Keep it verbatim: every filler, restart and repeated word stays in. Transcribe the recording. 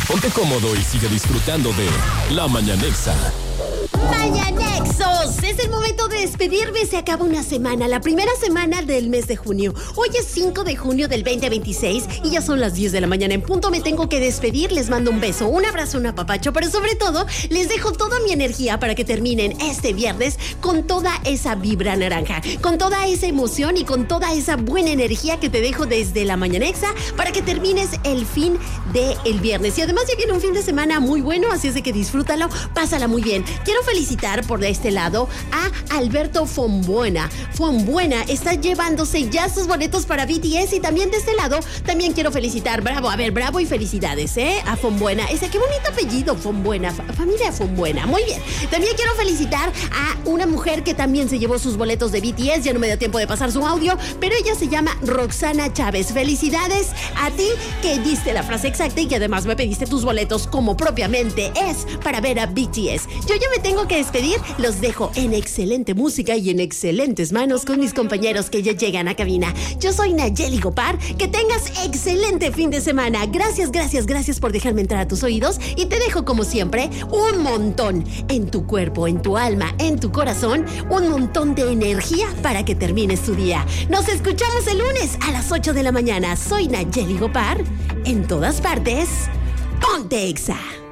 ponte cómodo y sigue disfrutando de La Mañanexa. Mañanexos, es el momento de despedirme. Se acaba una semana, la primera semana del mes de junio. Hoy es cinco de junio del veinte veintiséis y ya son las diez de la mañana en punto. Me tengo que despedir, les mando un beso, un abrazo, un apapacho, pero sobre todo les dejo toda mi energía para que terminen este viernes con toda esa vibra naranja, con toda esa emoción y con toda esa buena energía que te dejo desde La Mañanexa para que termines el fin del viernes. Y además ya viene un fin de semana muy bueno, así es de que disfrútalo, pásala muy bien. Quiero felicitar por este lado a Alberto Fonbuena. Fonbuena está llevándose ya sus boletos para B T S y también de este lado también quiero felicitar, bravo, a ver, bravo y felicidades, ¿eh? A Fonbuena. Ese, qué bonito apellido, Fonbuena, fa- familia Fonbuena, muy bien. También quiero felicitar a una mujer que también se llevó sus boletos de B T S, ya no me da tiempo de pasar su audio, pero ella se llama Roxana Chávez. Felicidades a ti que diste la frase exacta y que además me pediste tus boletos como propiamente es para ver a B T S. Yo ya me tengo que despedir, los dejo en excelente música y en excelentes manos con mis compañeros que ya llegan a cabina. Yo soy Nayeli Gopar, que tengas excelente fin de semana. Gracias, gracias, gracias por dejarme entrar a tus oídos y te dejo como siempre un montón en tu cuerpo, en tu alma, en tu corazón, un montón de energía para que termines tu día. Nos escuchamos el lunes a las ocho de la mañana. Soy Nayeli Gopar, en todas partes, ponte Exa.